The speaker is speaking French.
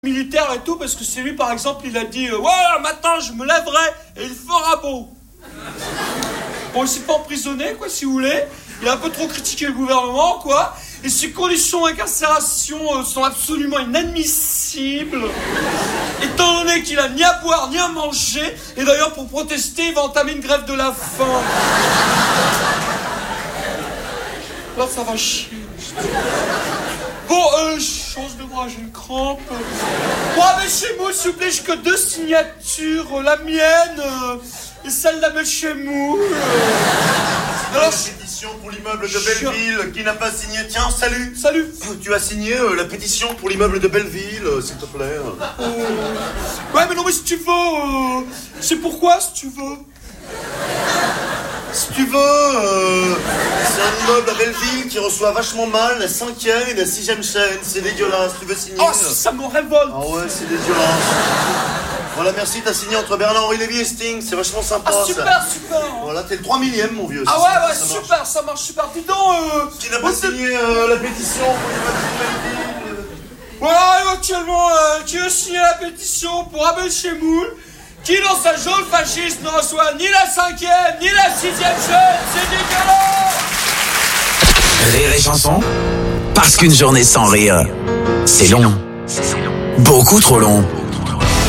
militaire et tout, parce que c'est lui, par exemple, il a dit ouais, maintenant je me lèverai et il fera beau. Bon, il s'est pas emprisonné, quoi, si vous voulez. Il a un peu trop critiqué le gouvernement, quoi. Et ses conditions d'incarcération sont absolument inadmissibles, étant donné qu'il a ni à boire ni à manger. Et d'ailleurs, pour protester, il va entamer une grève de la faim. Là, ça va chier. Bon, change de bras, j'ai une crampe. Bon, mais chez moi, s'il vous plaît, j'ai que 2 signatures. La mienne et celle d'Abel Chemou. Alors, la pétition pour l'immeuble de Belleville qui n'a pas signé. Tiens, salut. Salut. Tu as signé la pétition pour l'immeuble de Belleville, s'il te plaît. Ouais, mais non, mais si tu veux, c'est pourquoi, si tu veux. Si tu veux, c'est un immeuble à Belleville qui reçoit vachement mal la 5e et la 6e chaîne. C'est dégueulasse, tu veux signer? Oh, ça me révolte. Ah ouais, c'est dégueulasse. Voilà, merci, t'as signé entre Bernard-Henri Lévy et Sting, c'est vachement sympa. Ah, super, ça. super. Voilà, t'es le 3 millième, mon vieux. Ah ouais, super, ça marche super. Dis donc, Qui n'a pas signé la pétition pour l'immeuble de Belleville? Voilà, éventuellement, qui veut signer la pétition pour Abel Chemoul, qui dans sa geôle fasciste ne reçoit ni la 5e, ni la 6e chaîne, c'est dégueulasse. Rire et chanson, parce qu'une journée sans rire, c'est long. Beaucoup trop long.